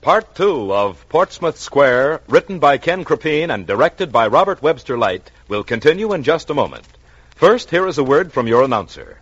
Part 2 of Portsmouth Square, written by Ken Crepine and directed by Robert Webster Light, will continue in just a moment. First, here is a word from your announcer.